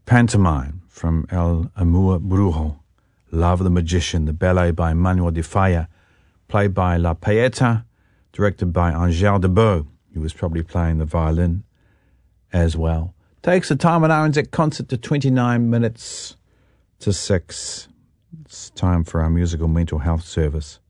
Pantomime from El Amor Brujo, Love of the Magician, the ballet by Manuel de Falla, played by La Pieta, directed by Angèle Debout, who was probably playing the violin as well. Takes the time at RNZ concert to 29 minutes to 6. It's time for our musical mental health service.